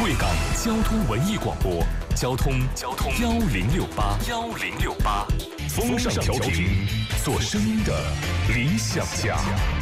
贵港交通文艺广播，交通1068，1068，风尚调频，做声音的理想家。